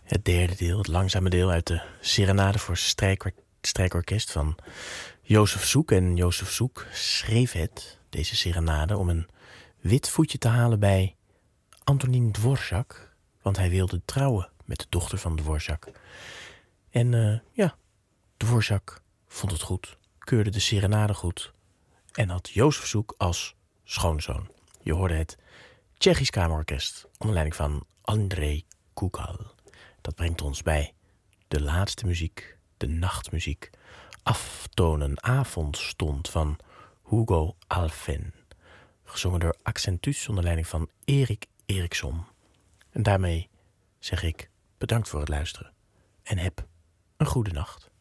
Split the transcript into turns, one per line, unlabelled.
Het derde deel, het langzame deel uit de Serenade voor strijkorkest van Jozef Zoek. En Jozef Zoek schreef deze serenade, om een wit voetje te halen bij Antonin Dvorak. Want hij wilde trouwen met de dochter van Dvorak. En Dvorak vond het goed, keurde de serenade goed en had Jozef Zoek als schoonzoon. Je hoorde het Tsjechisch Kamerorkest onder leiding van Andrei Kugal. Dat brengt ons bij de laatste muziek, de nachtmuziek. Aftonen, avondstond van Hugo Alphen. Gezongen door Accentus onder leiding van Erik Eriksson. En daarmee zeg ik bedankt voor het luisteren en heb een goede nacht.